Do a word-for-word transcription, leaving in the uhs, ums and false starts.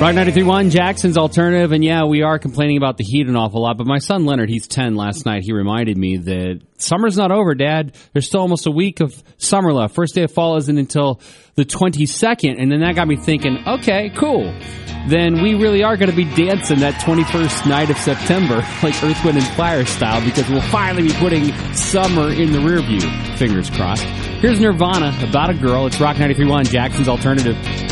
Rock ninety-three point one, Jackson's Alternative, and yeah, we are complaining about the heat an awful lot, but my son Leonard, he's ten last night, he reminded me that summer's not over, Dad. There's still almost a week of summer left. First day of fall isn't until the twenty-second, and then that got me thinking, okay, cool. Then we really are going to be dancing that twenty-first night of September, like Earth, Wind, and Fire style, because we'll finally be putting summer in the rear view. Fingers crossed. Here's Nirvana, About a Girl. It's Rock ninety-three point one, Jackson's Alternative.